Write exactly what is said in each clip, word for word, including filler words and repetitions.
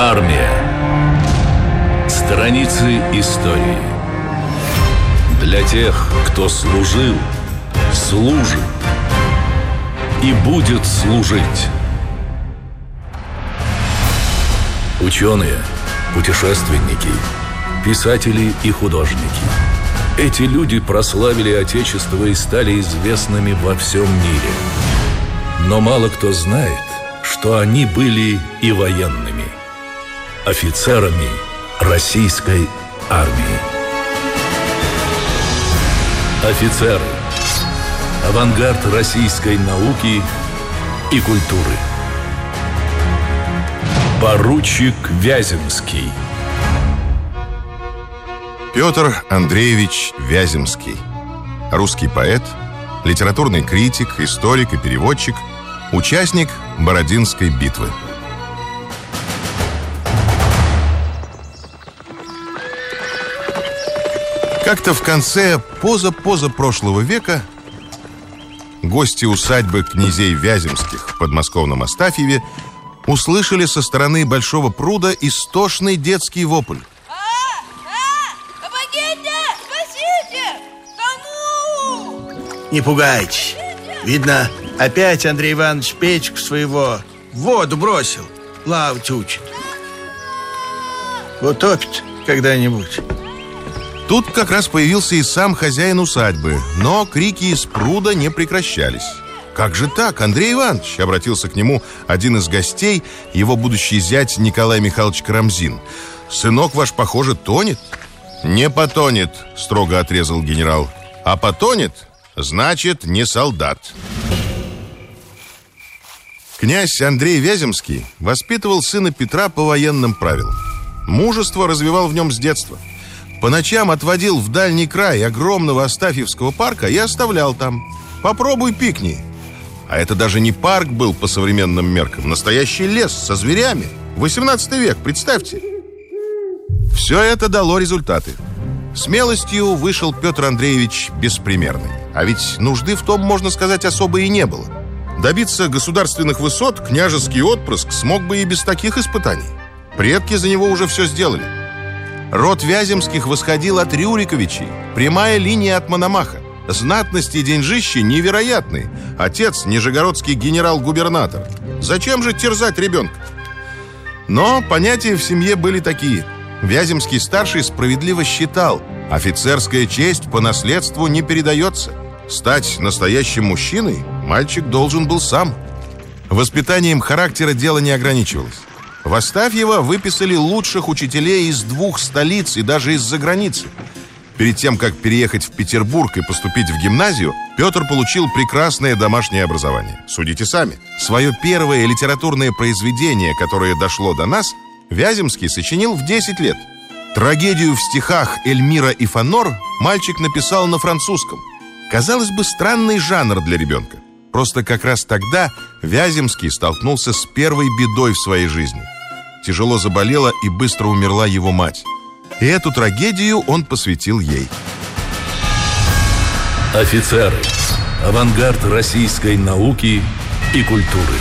Армия. Страницы истории. Для тех, кто служил, служит и будет служить. Ученые, путешественники, писатели и художники. Эти люди прославили Отечество и стали известными во всем мире. Но мало кто знает, что они были и военными, офицерами российской армии. Офицеры. Авангард российской науки и культуры. Поручик Вяземский. Петр Андреевич Вяземский. Русский поэт, литературный критик, историк и переводчик, участник Бородинской битвы. Как-то в конце поза-поза прошлого века гости усадьбы князей Вяземских в подмосковном Астафьеве услышали со стороны большого пруда истошный детский вопль. Не пугайтесь. Видно, опять Андрей Иванович печку своего в воду бросил. Плавать учит. Утопит когда-нибудь. Тут как раз появился и сам хозяин усадьбы, но крики из пруда не прекращались. «Как же так, Андрей Иванович?» — обратился к нему один из гостей, его будущий зять Николай Михайлович Карамзин. «Сынок ваш, похоже, тонет». «Не потонет», — строго отрезал генерал. «А потонет, значит, не солдат». Князь Андрей Вяземский воспитывал сына Петра по военным правилам. Мужество развивал в нем с детства. По ночам отводил в дальний край огромного Астафьевского парка и оставлял там. «Попробуй пикни». А это даже не парк был по современным меркам. Настоящий лес со зверями. восемнадцатый век, представьте. Все это дало результаты. Смелостью вышел Петр Андреевич беспримерный. А ведь нужды в том, можно сказать, особо и не было. Добиться государственных высот княжеский отпрыск смог бы и без таких испытаний. Предки за него уже все сделали. Род Вяземских восходил от Рюриковичей. Прямая линия от Мономаха. Знатность и деньжище невероятные. Отец – нижегородский генерал-губернатор. Зачем же терзать ребенка? Но понятия в семье были такие. Вяземский-старший справедливо считал, офицерская честь по наследству не передается. Стать настоящим мужчиной мальчик должен был сам. Воспитанием характера дело не ограничивалось. В Астафьево выписали лучших учителей из двух столиц и даже из-за границы. Перед тем, как переехать в Петербург и поступить в гимназию, Петр получил прекрасное домашнее образование. Судите сами. Свое первое литературное произведение, которое дошло до нас, Вяземский сочинил в десять лет. Трагедию в стихах «Эльмира и Фанор» мальчик написал на французском. Казалось бы, странный жанр для ребенка. Просто как раз тогда Вяземский столкнулся с первой бедой в своей жизни. Тяжело заболела и быстро умерла его мать. И эту трагедию он посвятил ей. Офицеры. Авангард российской науки и культуры.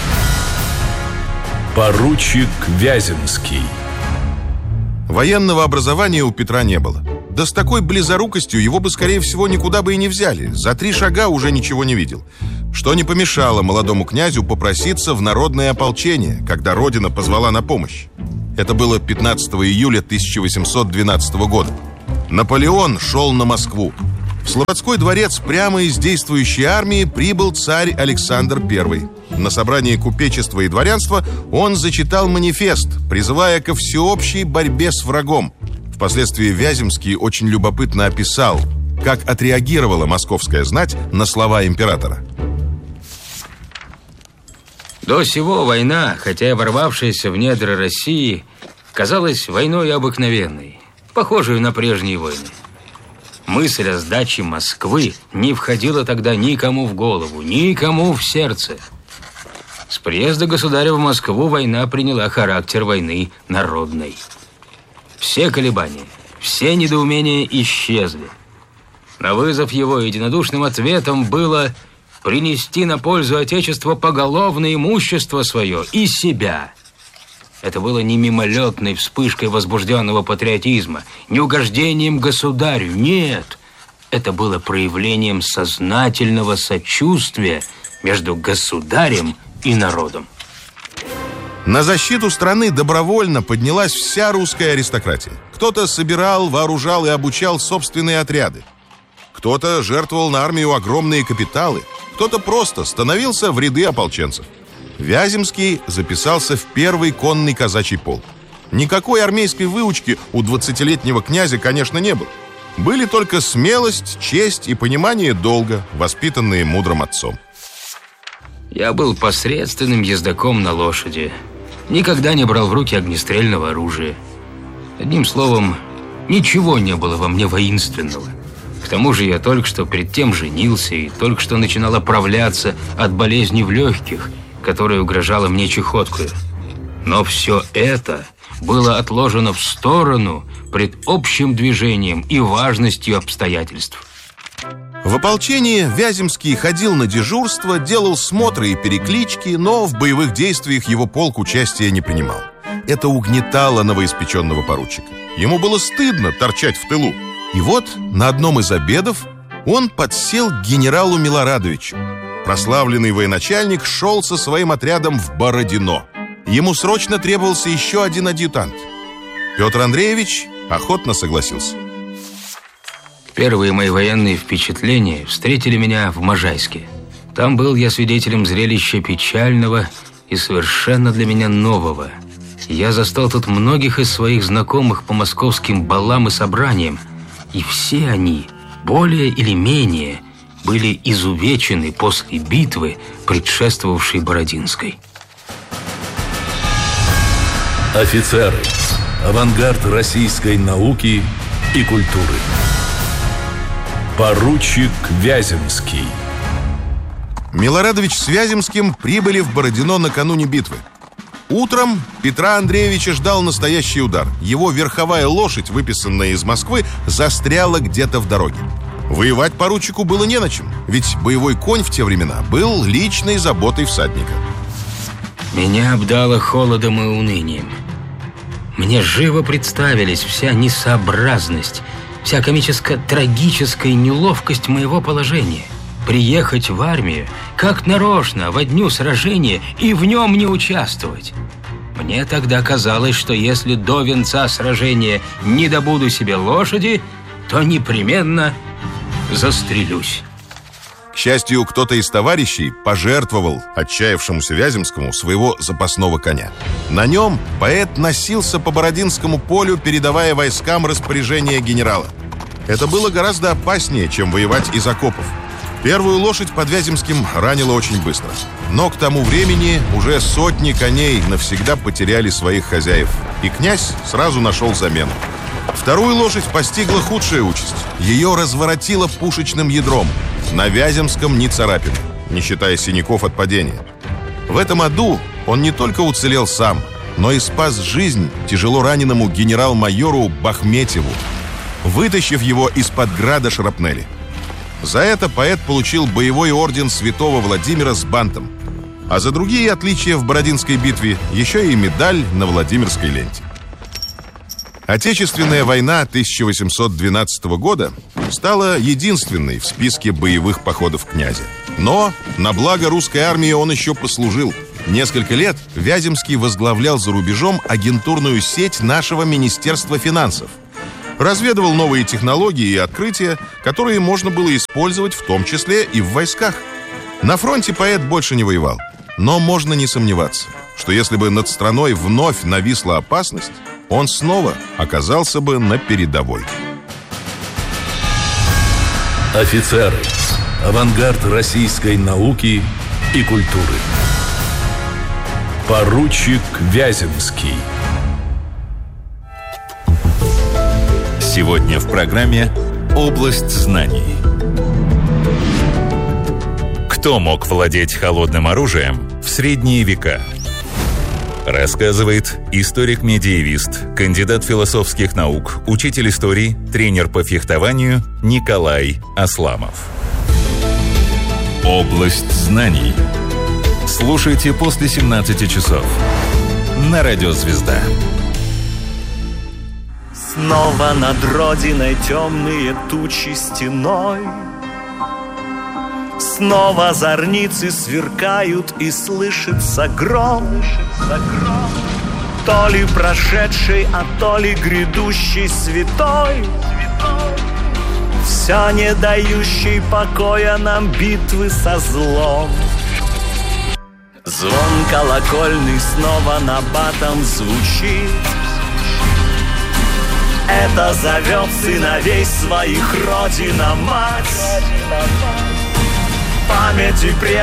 Поручик Вяземский. Военного образования у Петра не было. Да с такой близорукостью его бы, скорее всего, никуда бы и не взяли. За три шага уже ничего не видел. Что не помешало молодому князю попроситься в народное ополчение, когда родина позвала на помощь. Это было пятнадцатого июля тысяча восемьсот двенадцатого года. Наполеон шел на Москву. В Слободской дворец прямо из действующей армии прибыл царь Александр Первый. На собрании купечества и дворянства он зачитал манифест, призывая ко всеобщей борьбе с врагом. Впоследствии Вяземский очень любопытно описал, как отреагировала московская знать на слова императора. До сего война, хотя и ворвавшаяся в недра России, казалась войной обыкновенной, похожей на прежние войны. Мысль о сдаче Москвы не входила тогда никому в голову, никому в сердце. С приезда государя в Москву война приняла характер войны народной. Все колебания, все недоумения исчезли. На вызов его единодушным ответом было принести на пользу Отечества поголовное имущество свое и себя. Это было не мимолетной вспышкой возбужденного патриотизма, не угождением государю. Нет, это было проявлением сознательного сочувствия между государем и народом. На защиту страны добровольно поднялась вся русская аристократия. Кто-то собирал, вооружал и обучал собственные отряды. Кто-то жертвовал на армию огромные капиталы. Кто-то просто становился в ряды ополченцев. Вяземский записался в первый конный казачий полк. Никакой армейской выучки у двадцатилетнего князя, конечно, не было. Были только смелость, честь и понимание долга, воспитанные мудрым отцом. Я был посредственным ездоком на лошади. Никогда не брал в руки огнестрельного оружия. Одним словом, ничего не было во мне воинственного. К тому же я только что перед тем женился и только что начинал оправляться от болезни в легких, которая угрожала мне чехоткой. Но все это было отложено в сторону пред общим движением и важностью обстоятельств. В ополчении Вяземский ходил на дежурство, делал смотры и переклички, но в боевых действиях его полк участия не принимал. Это угнетало новоиспеченного поручика. Ему было стыдно торчать в тылу. И вот на одном из обедов он подсел к генералу Милорадовичу. Прославленный военачальник шел со своим отрядом в Бородино. Ему срочно требовался еще один адъютант. Петр Андреевич охотно согласился. Первые мои военные впечатления встретили меня в Можайске. Там был я свидетелем зрелища печального и совершенно для меня нового. Я застал тут многих из своих знакомых по московским балам и собраниям, и все они, более или менее, были изувечены после битвы, предшествовавшей Бородинской. Офицеры. Авангард российской науки и культуры. Поручик Вяземский. Милорадович с Вяземским прибыли в Бородино накануне битвы. Утром Петра Андреевича ждал настоящий удар. Его верховая лошадь, выписанная из Москвы, застряла где-то в дороге. Воевать поручику было не на чем, ведь боевой конь в те времена был личной заботой всадника. Меня обдало холодом и унынием. Мне живо представились вся несообразность, вся комическо-трагическая неловкость моего положения. Приехать в армию, как нарочно, во дню сражения и в нем не участвовать. Мне тогда казалось, что если до венца сражения не добуду себе лошади, то непременно застрелюсь. К счастью, кто-то из товарищей пожертвовал отчаявшемуся Вяземскому своего запасного коня. На нем поэт носился по Бородинскому полю, передавая войскам распоряжение генерала. Это было гораздо опаснее, чем воевать из окопов. Первую лошадь под Вяземским ранило очень быстро. Но к тому времени уже сотни коней навсегда потеряли своих хозяев, и князь сразу нашел замену. Вторую лошадь постигла худшая участь. Ее разворотило пушечным ядром. На Вяземском ни царапины, не считая синяков от падения. В этом аду он не только уцелел сам, но и спас жизнь тяжело раненому генерал-майору Бахметьеву, вытащив его из-под града шрапнели. За это поэт получил боевой орден святого Владимира с бантом, а за другие отличия в Бородинской битве еще и медаль на Владимирской ленте. Отечественная война тысяча восемьсот двенадцатого года стала единственной в списке боевых походов князя. Но на благо русской армии он еще послужил. Несколько лет Вяземский возглавлял за рубежом агентурную сеть нашего Министерства финансов. Разведывал новые технологии и открытия, которые можно было использовать в том числе и в войсках. На фронте поэт больше не воевал. Но можно не сомневаться, что если бы над страной вновь нависла опасность, он снова оказался бы на передовой. Офицеры. Авангард российской науки и культуры. Поручик Вяземский. Сегодня в программе «Область знаний». Кто мог владеть холодным оружием в средние века? Рассказывает историк-медиевист, кандидат философских наук, учитель истории, тренер по фехтованию Николай Асламов. «Область знаний». Слушайте после семнадцати часов на Радио Звезда. Снова над родиной темные тучи стеной. Снова зорницы сверкают и слышится гром. То ли прошедший, а то ли грядущий святой, все не дающий покоя нам битвы со злом. Звон колокольный снова набатом звучит. Это зовет сыновей своих Родина-мать. Памяти прежних